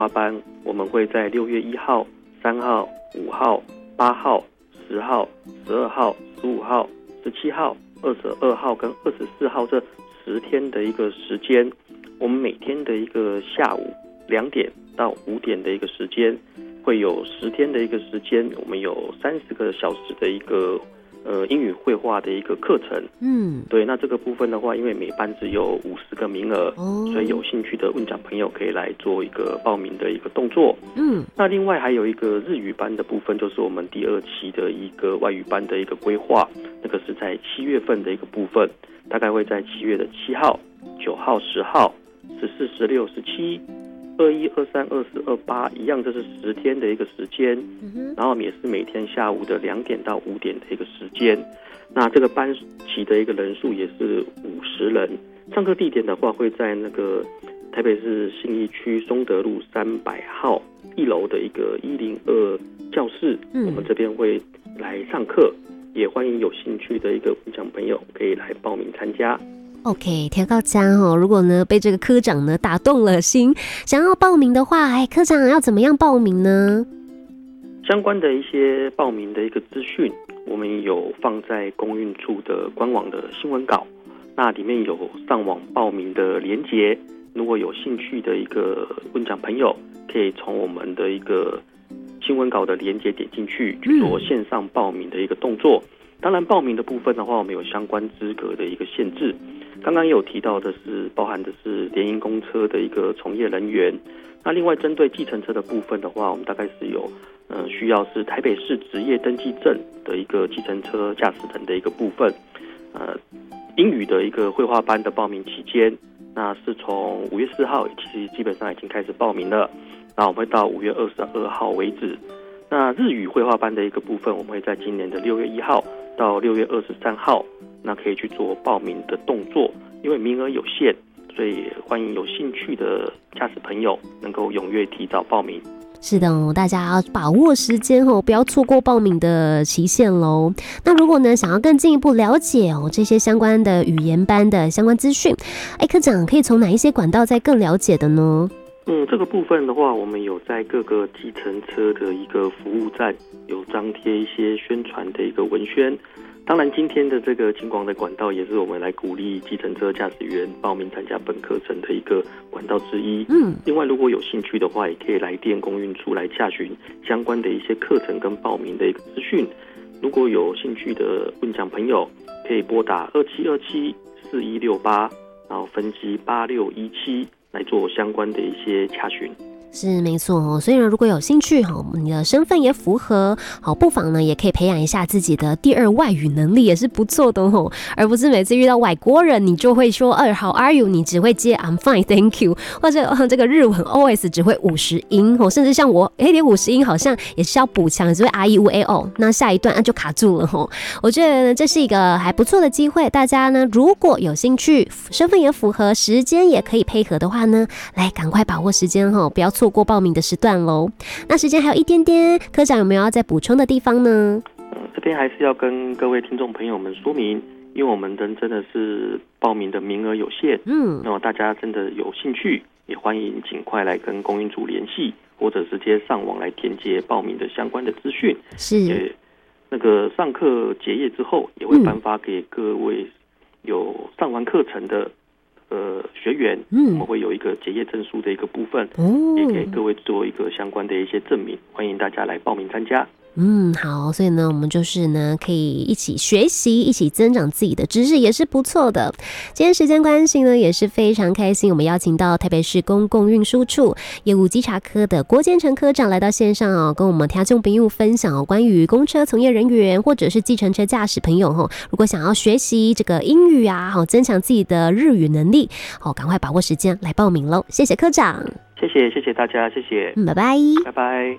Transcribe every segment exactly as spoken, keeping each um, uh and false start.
花班，我们会在六月一号、三号、五号、八号、十号、十二号、十五号、十七号、二十二号跟二十四号这十天的一个时间，我们每天的一个下午两点到五点的一个时间，会有十天的一个时间，我们有三十个小时的一个呃英语绘画的一个课程。嗯，对，那这个部分的话，因为每班只有五十个名额，哦，所以有兴趣的问讲朋友可以来做一个报名的一个动作。嗯，那另外还有一个日语班的部分，就是我们第二期的一个外语班的一个规划，那个是在七月份的一个部分，大概会在七月的七号、九号、十号、十四、十六、十七。二一、二三、二四、二八，一样，这是十天的一个时间，嗯，然后也是每天下午的两点到五点的一个时间。那这个班级的一个人数也是五十人。上课地点的话，会在那个台北市信义区松德路三百号一楼的一个一零二教室，嗯，我们这边会来上课，也欢迎有兴趣的一个分享朋友可以来报名参加。 OK， 调高家哦，如果呢被这个科长呢打动了心，想要报名的话，哎，科长要怎么样报名呢？ 相关的一些报名的一个资讯，我们有放在公运处的官网的新闻稿，那里面有上网报名的连结。如果有兴趣的一个问讲朋友，可以从我们的一个新闻稿的连结点进去，去做线上报名的一个动作。嗯，当然，报名的部分的话，我们有相关资格的一个限制。刚刚也有提到的是，包含的是联营公车的一个从业人员。那另外针对计程车的部分的话，我们大概是有呃需要是台北市职业登记证的一个计程车驾驶人的一个部分。呃，英语的一个绘画班的报名期间，那是从五月四号，其实基本上已经开始报名了。那我们会到五月二十二号为止。那日语绘画班的一个部分，我们会在今年的六月一号到六月二十三号，那可以去做报名的动作。因为名额有限，所以欢迎有兴趣的驾驶朋友能够踊跃提早报名。 是的哦，大家要把握时间哦，不要错过报名的期限喽。那如果呢想要更进一步了解哦这些相关的语言班的相关资讯，哎，科长可以从哪一些管道再更了解的呢？ 嗯，这个部分的话，我们有在各个计程车的一个服务站有张贴一些宣传的一个文宣。当然，今天的这个金广的管道也是我们来鼓励计程车驾驶员报名参加本课程的一个管道之一。嗯，另外如果有兴趣的话，也可以来电公运处来洽询相关的一些课程跟报名的一个资讯。如果有兴趣的问讲朋友，可以拨打二七二七四一六八，然后分机八六一七。来做相关的一些洽询。 是没错哦，所以呢，如果有兴趣哈，你的身份也符合，好，不妨呢也可以培养一下自己的第二外语能力，也是不错的哦。而不是每次遇到外国人，你就会说二 How are you， 你只会接 I'm fine, thank you， 或者、呃、这个日文 O S 只会五十音哦，甚至像我，哎，连五十音好像也是要补强，只会 R E U A O， 那下一段啊就卡住了哦。我觉得呢，这是一个还不错的机会，大家呢如果有兴趣，身份也符合，时间也可以配合的话呢，来赶快把握时间哦，不要错过报名的时段咯。那时间还有一点点，科长有没有要再补充的地方呢？ 嗯，这边还是要跟各位听众朋友们说明，因为我们人真的是报名的名额有限，嗯，那么大家真的有兴趣，也欢迎尽快来跟公运处联系，或者直接上网来填接报名的相关的资讯。是，那个上课结业之后，也会颁发给各位有上完课程的呃学员，嗯，我们会有一个结业证书的一个部分，哦，也给各位做一个相关的一些证明，欢迎大家来报名参加。 嗯，好，所以呢，我们就是呢，可以一起学习，一起增长自己的知识，也是不错的。今天时间关系呢，也是非常开心，我们邀请到台北市公共运输处业务稽查科的郭坚成科长来到线上哦，跟我们听众朋友分享哦，关于公车从业人员或者是计程车驾驶朋友哦，如果想要学习这个英语啊，好增强自己的日语能力，哦，赶快把握时间来报名喽！谢谢科长， 谢谢谢谢大家，谢谢， 嗯，拜拜， 拜拜。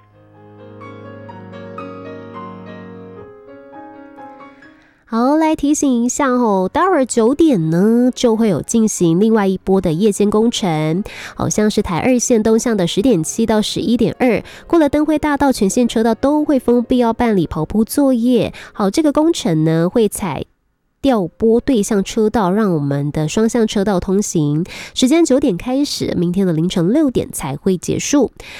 好，来提醒一下哦，待会儿九点呢就会有进行另外一波的夜间工程，好像是台二线东向的十点七到十一点二，过了灯辉大道全线车道都会封闭，要办理跑铺作业。好，这个工程呢会采调拨对向车道，让我们的双向车道通行。时间九点开始，明天的凌晨六点才会结束。